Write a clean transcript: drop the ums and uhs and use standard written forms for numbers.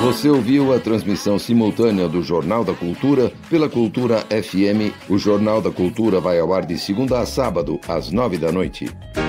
Você ouviu a transmissão simultânea do Jornal da Cultura pela Cultura FM. O Jornal da Cultura vai ao ar de segunda a sábado, às 9 da noite.